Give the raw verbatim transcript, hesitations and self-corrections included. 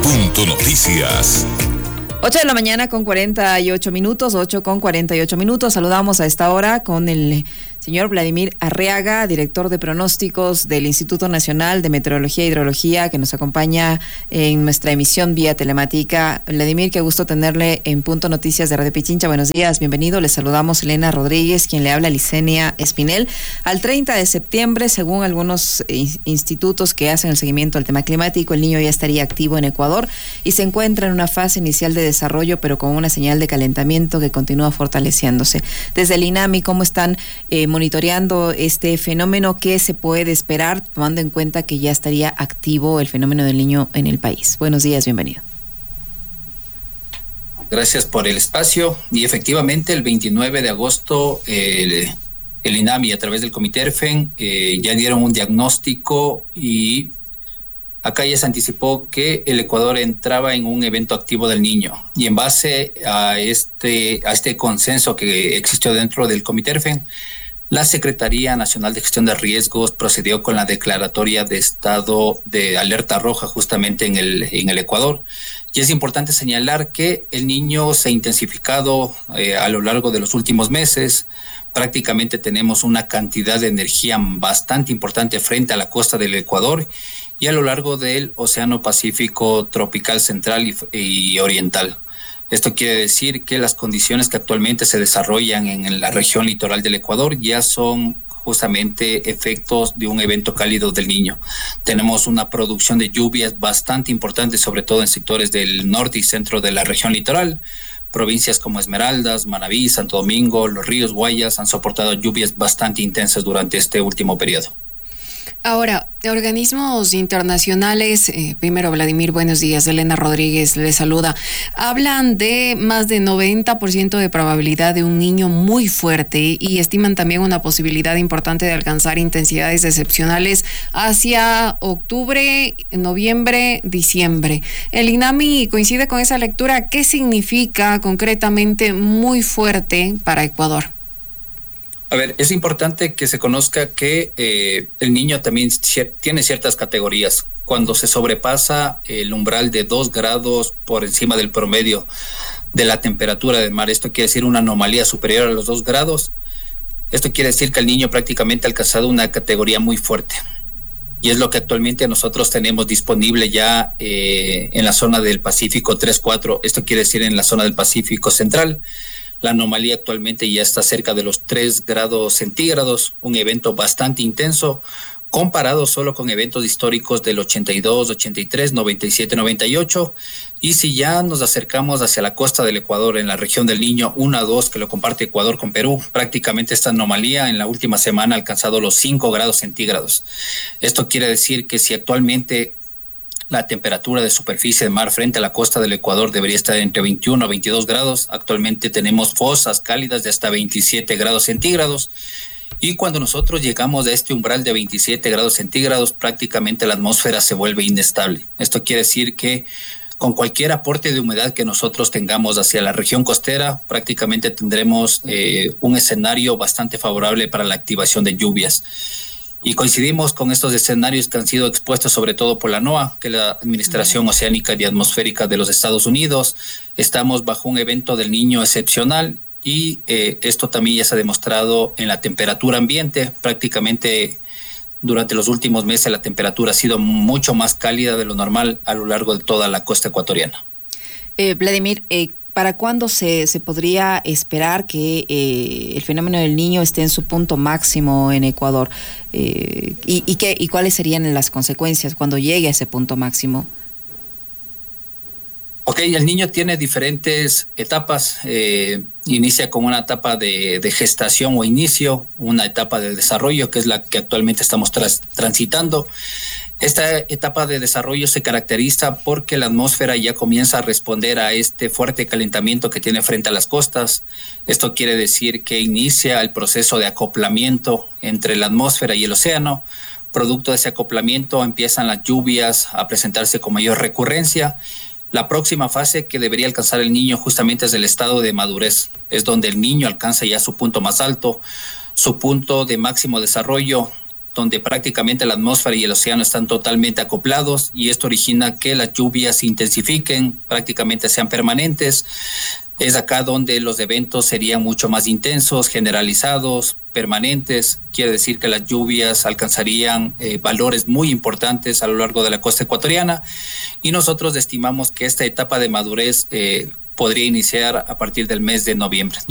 Punto Noticias. ocho de la mañana con cuarenta y ocho minutos, ocho con cuarenta y ocho minutos. Saludamos a esta hora con el señor Vladimir Arriaga, director de pronósticos del Instituto Nacional de Meteorología e Hidrología, que nos acompaña en nuestra emisión vía telemática. Vladimir, qué gusto tenerle en Punto Noticias de Radio Pichincha. Buenos días, bienvenido. Les saludamos Elena Rodríguez, quien le habla, Licenia Espinel. Al treinta de septiembre, según algunos institutos que hacen el seguimiento al tema climático, el niño ya estaría activo en Ecuador y se encuentra en una fase inicial de desarrollo, pero con una señal de calentamiento que continúa fortaleciéndose. Desde el INAMI, ¿cómo están eh, monitoreando este fenómeno? ¿Qué se puede esperar, tomando en cuenta que ya estaría activo el fenómeno del niño en el país? Buenos días, bienvenido. Gracias por el espacio. Y efectivamente, el veintinueve de agosto, el, el INAMI, a través del Comité ERFEN, eh, ya dieron un diagnóstico y acá ya se anticipó que el Ecuador entraba en un evento activo del niño. Y en base a este, a este consenso que existió dentro del Comité ERFEN, la Secretaría Nacional de Gestión de Riesgos procedió con la declaratoria de estado de alerta roja justamente en el, en el Ecuador. Y es importante señalar que el niño se ha intensificado eh, a lo largo de los últimos meses. Prácticamente tenemos una cantidad de energía bastante importante frente a la costa del Ecuador y a lo largo del Océano Pacífico tropical central y, y oriental. Esto quiere decir que las condiciones que actualmente se desarrollan en la región litoral del Ecuador ya son justamente efectos de un evento cálido del niño. Tenemos una producción de lluvias bastante importante, sobre todo en sectores del norte y centro de la región litoral. Provincias como Esmeraldas, Manabí, Santo Domingo, Los Ríos, Guayas han soportado lluvias bastante intensas durante este último periodo. Ahora, organismos internacionales, eh, primero Vladimir, buenos días, Elena Rodríguez le saluda, hablan de más de noventa por ciento de probabilidad de un niño muy fuerte y estiman también una posibilidad importante de alcanzar intensidades excepcionales hacia octubre, noviembre, diciembre. El INAMI coincide con esa lectura. ¿Qué significa concretamente muy fuerte para Ecuador? A ver, es importante que se conozca que eh, el niño también cier- tiene ciertas categorías. Cuando se sobrepasa el umbral de dos grados por encima del promedio de la temperatura del mar, esto quiere decir una anomalía superior a los dos grados, esto quiere decir que el niño prácticamente ha alcanzado una categoría muy fuerte. Y es lo que actualmente nosotros tenemos disponible ya eh, en la zona del Pacífico tres cuatro, esto quiere decir en la zona del Pacífico Central. La anomalía actualmente ya está cerca de los tres grados centígrados, un evento bastante intenso, comparado solo con eventos históricos del ochenta y dos, ochenta y tres, noventa y siete, noventa y ocho. Y si ya nos acercamos hacia la costa del Ecuador, en la región del Niño uno a dos, que lo comparte Ecuador con Perú, prácticamente esta anomalía en la última semana ha alcanzado los cinco grados centígrados. Esto quiere decir que si actualmente la temperatura de superficie de mar frente a la costa del Ecuador debería estar entre veintiuno a veintidós grados. Actualmente tenemos fosas cálidas de hasta veintisiete grados centígrados. Y cuando nosotros llegamos a este umbral de veintisiete grados centígrados, prácticamente la atmósfera se vuelve inestable. Esto quiere decir que con cualquier aporte de humedad que nosotros tengamos hacia la región costera, prácticamente tendremos eh, un escenario bastante favorable para la activación de lluvias. Y coincidimos con estos escenarios que han sido expuestos sobre todo por la NOAA, que es la Administración Oceánica y Atmosférica de los Estados Unidos. Estamos bajo un evento del Niño excepcional y eh, esto también ya se ha demostrado en la temperatura ambiente. Prácticamente durante los últimos meses la temperatura ha sido mucho más cálida de lo normal a lo largo de toda la costa ecuatoriana. Eh, Vladimir, eh, ¿para cuándo se, se podría esperar que eh, el fenómeno del niño esté en su punto máximo en Ecuador? Eh, y, y, qué, ¿Y cuáles serían las consecuencias cuando llegue a ese punto máximo? Ok, el niño tiene diferentes etapas. Eh, inicia con una etapa de, de gestación o inicio, una etapa de desarrollo, que es la que actualmente estamos tras, transitando. Esta etapa de desarrollo se caracteriza porque la atmósfera ya comienza a responder a este fuerte calentamiento que tiene frente a las costas. Esto quiere decir que inicia el proceso de acoplamiento entre la atmósfera y el océano. Producto de ese acoplamiento empiezan las lluvias a presentarse con mayor recurrencia. La próxima fase que debería alcanzar el niño justamente es el estado de madurez. Es donde el niño alcanza ya su punto más alto, su punto de máximo desarrollo. donde prácticamente la atmósfera y el océano están totalmente acoplados, y esto origina que las lluvias se intensifiquen, prácticamente sean permanentes. Es acá donde los eventos serían mucho más intensos, generalizados, permanentes. Quiere decir que las lluvias alcanzarían eh, valores muy importantes a lo largo de la costa ecuatoriana, y nosotros estimamos que esta etapa de madurez eh, podría iniciar a partir del mes de noviembre.